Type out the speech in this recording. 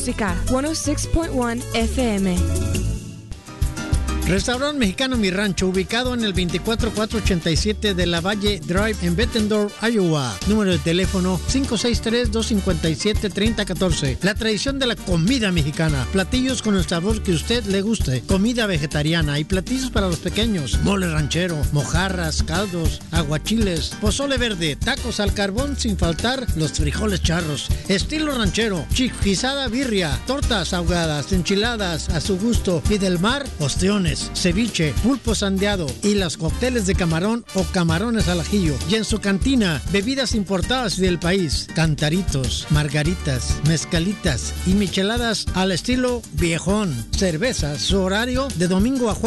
Música 106.1 FM. Restaurante Mexicano Mi Rancho, ubicado en el 24487 de la Valle Drive en Bettendorf, Iowa. Número de teléfono 563-257-3014. La tradición de la comida mexicana. Platillos con el sabor que usted le guste. Comida vegetariana y platillos para los pequeños. Mole ranchero, mojarras, caldos, aguachiles, pozole verde, tacos al carbón sin faltar los frijoles charros. Estilo ranchero, chifquizada birria, tortas ahogadas, enchiladas a su gusto y del mar, ostiones, ceviche, pulpo sandeado y los cócteles de camarón o camarones al ajillo. Y en su cantina, bebidas importadas del país, cantaritos, margaritas, mezcalitas y micheladas al estilo viejón. Cervezas, su horario de domingo a jueves